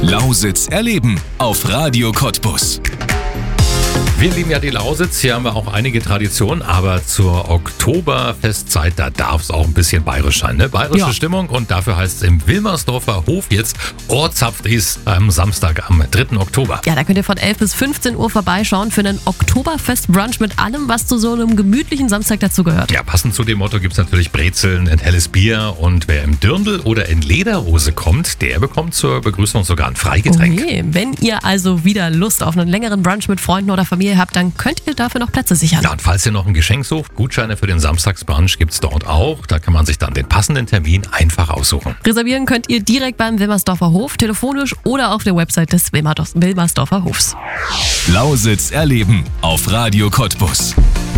Lausitz erleben auf Radio Cottbus. Wir lieben ja die Lausitz, hier haben wir auch einige Traditionen, aber zur Oktoberfestzeit, da darf es auch ein bisschen bayerisch sein, ne? Bayerische Stimmung, und dafür heißt es im Wilmersdorfer Hof jetzt Ohrzapftis am Samstag, am 3. Oktober. Ja, da könnt ihr von 11 bis 15 Uhr vorbeischauen für einen Oktoberfest-Brunch mit allem, was zu so einem gemütlichen Samstag dazu gehört. Ja, passend zu dem Motto gibt es natürlich Brezeln, ein helles Bier, und wer im Dirndl oder in Lederhose kommt, der bekommt zur Begrüßung sogar ein Freigetränk. Okay, wenn ihr also wieder Lust auf einen längeren Brunch mit Freunden oder Familie habt, dann könnt ihr dafür noch Plätze sichern. Ja, und falls ihr noch ein Geschenk sucht, Gutscheine für den Samstagsbrunch gibt es dort auch. Da kann man sich dann den passenden Termin einfach aussuchen. Reservieren könnt ihr direkt beim Wilmersdorfer Hof, telefonisch oder auf der Website des Wilmersdorfer Hofs. Lausitz erleben auf Radio Cottbus.